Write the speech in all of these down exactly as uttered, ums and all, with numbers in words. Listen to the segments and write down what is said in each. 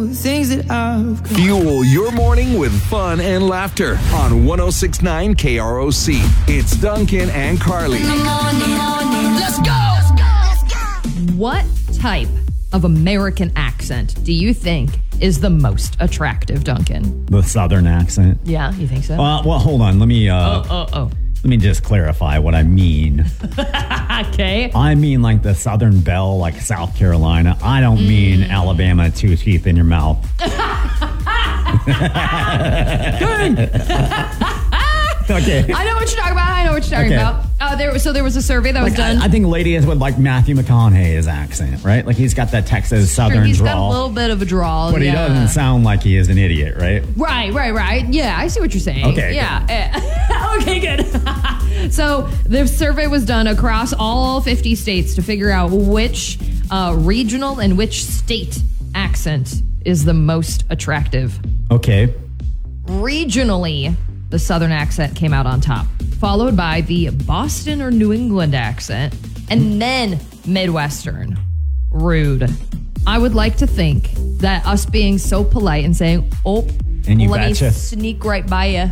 the things that I've got. Fuel your morning with fun and laughter on one oh six point nine K R O C. It's Duncan and Carly. In the morning, morning. Let's go! Let's go! Let's go! What type of American accent do you think is the most attractive, Duncan? The Southern accent. Yeah, you think so? Uh, well, hold on. Let me. Uh, oh, oh, oh. Let me just clarify what I mean. Okay. I mean like the Southern Belle, like South Carolina. I don't mm. mean Alabama, two teeth in your mouth. Okay. I know what you're talking about. I know what you're talking Okay. about. Uh, there, so there was a survey that was Like, done. I, I think ladies would like Matthew McConaughey's accent, right? Like he's got that Texas Southern He's drawl. got a little bit of a drawl. But he yeah. doesn't sound like he is an idiot, right? Right, right, right. Yeah, I see what you're saying. Okay, Yeah. okay, good. So the survey was done across all fifty states to figure out which uh, regional and which state accent is the most attractive. Okay. Regionally, the Southern accent came out on top, followed by the Boston or New England accent, and then Midwestern. Rude. I would like to think that us being so polite and saying, oh, And you let betcha. me sneak right by you.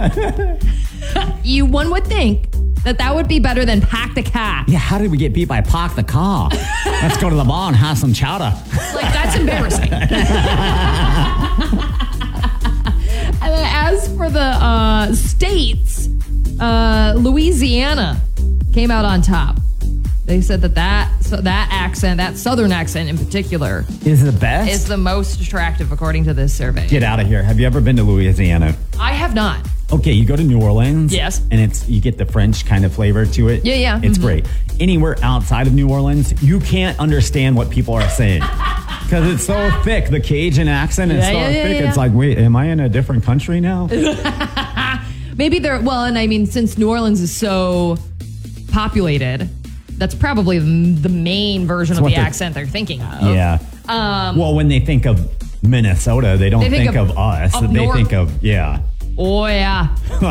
you, one would think that that would be better than pack the cat. Yeah, how did we get beat by Park the Car? Let's go to the bar and have some chowder. Like, that's embarrassing. And then as for the uh, states, uh, Louisiana came out on top. They said that that, so that accent, that Southern accent in particular, Is the best? is the most attractive according to this survey. Get out of here. Have you ever been to Louisiana? I have not. Okay, you go to New Orleans. Yes. And it's you get the French kind of flavor to it. Yeah, yeah. It's Mhm. great. Anywhere outside of New Orleans, you can't understand what people are saying. Because it's so thick. The Cajun accent is Yeah, so yeah, yeah, thick. yeah. It's like, wait, am I in a different country now? Maybe they're, well, and I mean, since New Orleans is so populated, that's probably the main version of what the they're- accent they're thinking of. Yeah. Um, Well, when they think of Minnesota, they don't They think think, of of, us. up They north. think of, yeah. oh, yeah.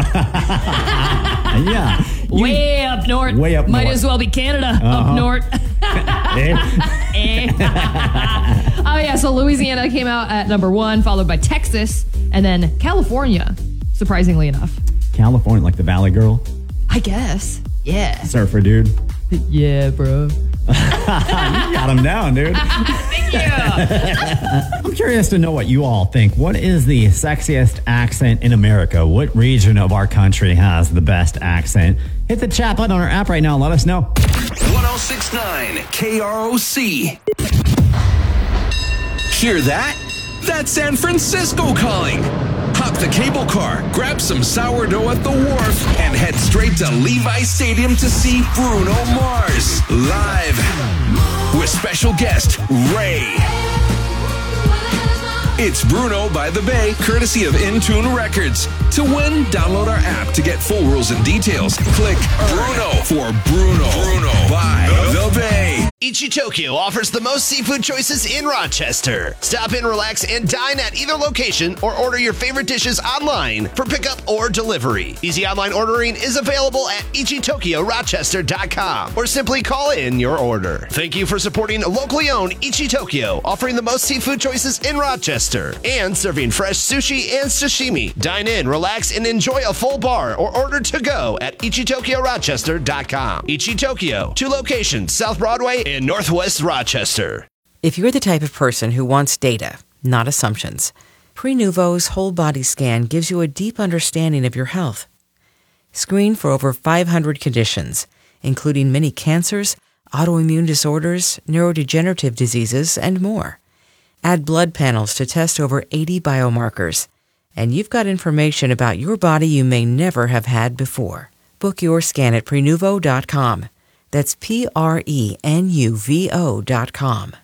Yeah. You- Way up north. Way up Might north. as well be Canada Uh-huh. up north. Eh? Eh. Oh, yeah. So Louisiana came out at number one, followed by Texas, and then California, surprisingly enough. California, like the Valley Girl, I guess. Yeah. surfer dude. Yeah, bro. You got him down, dude. Thank you. I'm curious to know what you all think. What is the sexiest accent in America? What region of our country has the best accent? Hit the chat button on our app right now and let us know. one oh six point nine K R O C. Hear that? That's San Francisco calling. Hop the cable car, grab some sourdough at the wharf, and head straight to Levi Stadium to see Bruno Mars live with special guest Ray. It's Bruno by the Bay, courtesy of Intune Records. To win, download our app to get full rules and details. Click Bruno for Bruno. Bruno by the Bay. Ichitokyo offers the most seafood choices in Rochester. Stop in, relax, and dine at either location or order your favorite dishes online for pickup or delivery. Easy online ordering is available at ichitokyo rochester dot com or simply call in your order. Thank you for supporting locally owned Ichitokyo, offering the most seafood choices in Rochester and serving fresh sushi and sashimi. Dine in, relax, and enjoy a full bar or order to go at ichitokyo rochester dot com. Ichitokyo, two locations, South Broadway and Northwest Rochester. If you're the type of person who wants data, not assumptions, Prenuvo's whole body scan gives you a deep understanding of your health. Screen for over five hundred conditions, including many cancers, autoimmune disorders, neurodegenerative diseases, and more. Add blood panels to test over eighty biomarkers, and you've got information about your body you may never have had before. Book your scan at prenuvo dot com. That's P R E N U V O dot com.